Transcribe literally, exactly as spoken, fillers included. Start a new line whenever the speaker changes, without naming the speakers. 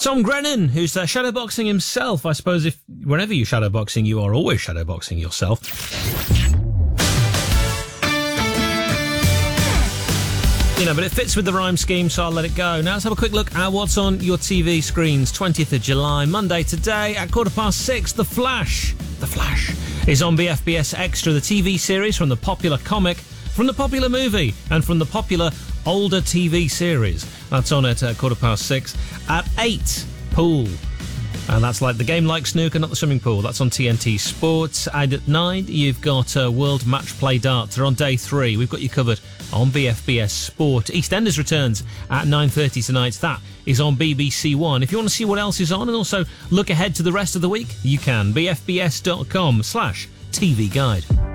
Tom Grennan, who's uh, shadowboxing himself. I suppose if whenever you shadowboxing, you are always shadowboxing yourself. You know, but it fits with the rhyme scheme, so I'll let it go. Now let's have a quick look at what's on your T V screens. twentieth of July, Monday today, at quarter past six, The Flash. The Flash is on B F B S Extra, the T V series from the popular comic, from the popular movie, and from the popular older T V series. That's on at uh, quarter past six. At eight, Pool. And that's like the game like snooker, not the swimming pool. That's on T N T Sports. And at nine, you've got uh, World Match Play Darts. They're on day three. We've got you covered on B F B S Sport. EastEnders returns at nine thirty tonight. That is on B B C One. If you want to see what else is on and also look ahead to the rest of the week, you can. B F B S dot com slash T V Guide.